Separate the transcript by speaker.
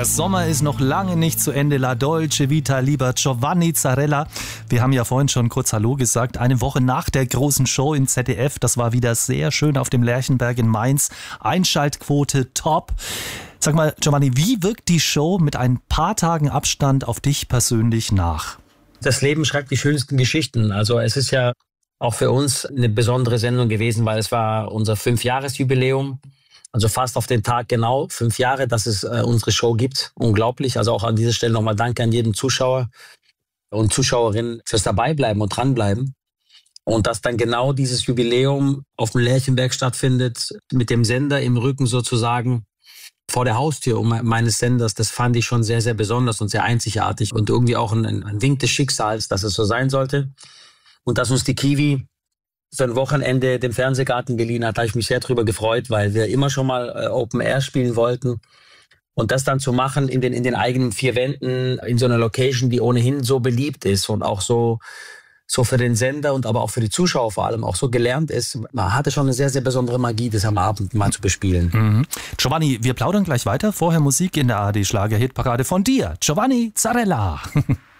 Speaker 1: Der Sommer ist noch lange nicht zu Ende. La Dolce Vita, lieber Giovanni Zarella. Wir haben ja vorhin schon kurz Hallo gesagt. Eine Woche nach der großen Show im ZDF. Das war wieder sehr schön auf dem Lerchenberg in Mainz. Einschaltquote top. Sag mal, Giovanni, wie wirkt die Show mit ein paar Tagen Abstand auf dich persönlich nach?
Speaker 2: Das Leben schreibt die schönsten Geschichten. Also es ist ja auch für uns eine besondere Sendung gewesen, weil es war unser 5-Jahres-Jubiläum. Also fast auf den Tag genau 5 Jahre, dass es unsere Show gibt. Unglaublich. Also auch an dieser Stelle nochmal Danke an jeden Zuschauer und Zuschauerin fürs Dabeibleiben und dranbleiben. Und dass dann genau dieses Jubiläum auf dem Lerchenberg stattfindet, mit dem Sender im Rücken sozusagen vor der Haustür meines Senders, das fand ich schon sehr, sehr besonders und sehr einzigartig und irgendwie auch ein Wink des Schicksals, dass es so sein sollte. Und dass uns die Kiwi für ein Wochenende den Fernsehgarten geliehen hat, habe ich mich sehr drüber gefreut, weil wir immer schon mal Open Air spielen wollten. Und das dann zu machen in den eigenen 4 Wänden, in so einer Location, die ohnehin so beliebt ist und auch so für den Sender und aber auch für die Zuschauer vor allem auch so gelernt ist. Man hatte schon eine sehr, sehr besondere Magie, das am Abend mal zu bespielen.
Speaker 1: Mhm. Giovanni, wir plaudern gleich weiter. Vorher Musik in der ARD Schlager-Hitparade von dir, Giovanni Zarella.